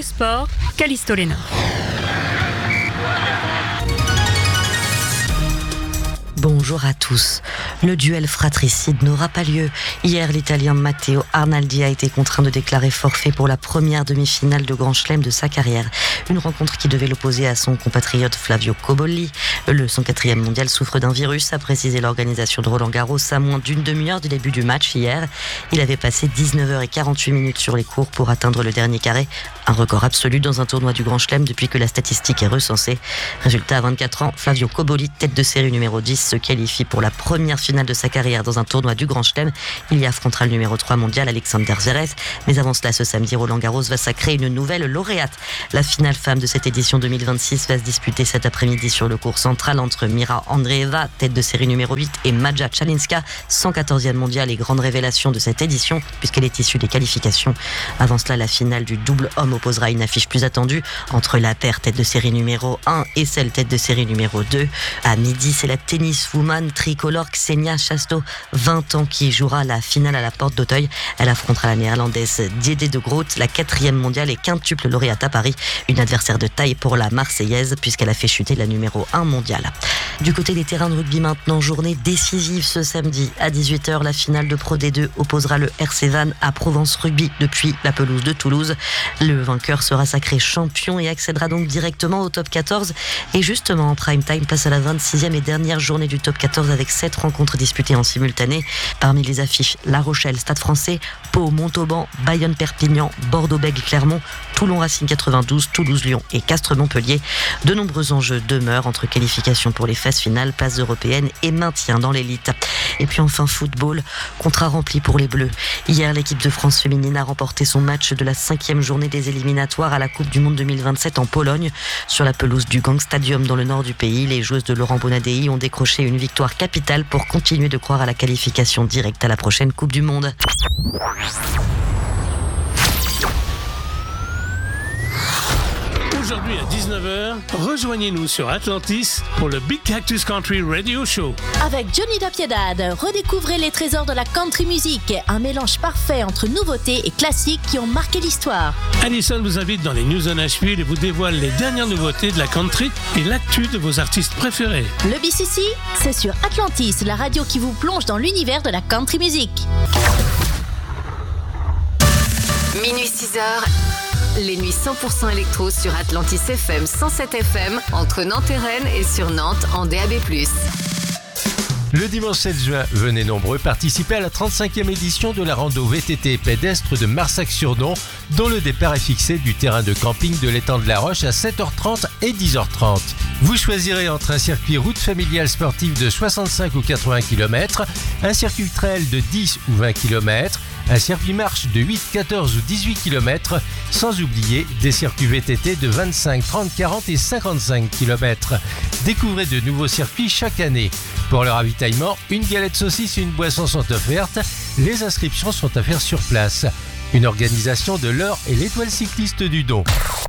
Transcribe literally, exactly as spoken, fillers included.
le sport, Callisto Lena. Bonjour à tous. Le duel fratricide n'aura pas lieu. Hier, l'Italien Matteo Arnaldi a été contraint de déclarer forfait pour la première demi-finale de Grand Chelem de sa carrière. Une rencontre qui devait l'opposer à son compatriote Flavio Cobolli. Le cent quatrième mondial souffre d'un virus, a précisé l'organisation de Roland Garros à moins d'une demi-heure du début du match hier. Il avait passé dix-neuf heures quarante-huit minutes sur les cours pour atteindre le dernier carré. Un record absolu dans un tournoi du Grand Chelem depuis que la statistique est recensée. Résultat, à vingt-quatre ans, Flavio Cobolli, tête de série numéro dix, se qualifie pour la première finale de sa carrière dans un tournoi du Grand Chelem. Il y affrontera le numéro trois mondial Alexander Zverev. Mais avant cela, ce samedi, Roland Garros va sacrer une nouvelle lauréate. La finale femme de cette édition deux mille vingt-six va se disputer cet après-midi sur le court central entre Mira Andreeva, tête de série numéro huit, et Maja Chalinska, cent quatorzième mondiale et grande révélation de cette édition puisqu'elle est issue des qualifications. Avant cela, la finale du double homme opposera une affiche plus attendue entre la paire tête de série numéro un et celle tête de série numéro deux. À midi, c'est la tenniswoman tricolore Xenia Chasto, vingt ans, qui jouera la finale à la Porte d'Auteuil. Elle affrontera la néerlandaise Diede de Groot, la quatrième mondiale et quintuple lauréate à Paris. Une adversaire de taille pour la Marseillaise puisqu'elle a fait chuter la numéro un mondiale. Du côté des terrains de rugby maintenant, journée décisive ce samedi. À dix-huit heures, la finale de Pro D deux opposera le R C Vannes à Provence Rugby depuis la pelouse de Toulouse. Le vainqueur sera sacré champion et accédera donc directement au top quatorze. Et justement, en prime time, place à la vingt-sixième et dernière journée du top quatorze avec sept rencontres disputées en simultané. Parmi les affiches, La Rochelle, Stade Français, Pau, Montauban, Bayonne, Perpignan, Bordeaux-Bègles, Clermont, Toulon Racing quatre-vingt-douze, Toulouse-Lyon et Castres-Montpellier. De nombreux enjeux demeurent entre qualification pour les phases finales, places européennes et maintien dans l'élite. Et puis enfin football, contrat rempli pour les Bleus. Hier, l'équipe de France féminine a remporté son match de la cinquième journée des éliminatoires à la Coupe du Monde deux mille vingt-sept en Pologne. Sur la pelouse du Gang Stadium dans le nord du pays, les joueuses de Laurent Bonadei ont décroché une victoire capitale pour continuer de croire à la qualification directe à la prochaine Coupe du Monde. Aujourd'hui à dix-neuf heures, rejoignez-nous sur Atlantis pour le Big Cactus Country Radio Show. Avec Johnny Dapiedad, redécouvrez les trésors de la country music, un mélange parfait entre nouveautés et classiques qui ont marqué l'histoire. Allison vous invite dans les News on Nashville et vous dévoile les dernières nouveautés de la country et l'actu de vos artistes préférés. Le B C C, c'est sur Atlantis, la radio qui vous plonge dans l'univers de la country music. Minuit six heures. Les nuits cent pour cent électro sur Atlantis F M cent sept F M entre Nantes et Rennes et sur Nantes en D A B plus. Le dimanche sept juin, venez nombreux participer à la trente-cinquième édition de la rando V T T pédestre de Marsac-sur-Don, dont le départ est fixé du terrain de camping de l'étang de la Roche à sept heures trente et dix heures trente. Vous choisirez entre un circuit route familiale sportive de soixante-cinq ou quatre-vingts kilomètres, un circuit trail de dix ou vingt kilomètres, un circuit marche de huit, quatorze ou dix-huit kilomètres, sans oublier des circuits V T T de vingt-cinq, trente, quarante et cinquante-cinq kilomètres. Découvrez de nouveaux circuits chaque année. Pour le ravitaillement, une galette saucisse et une boisson sont offertes. Les inscriptions sont à faire sur place. Une organisation de l'Or et l'Étoile cycliste du Don.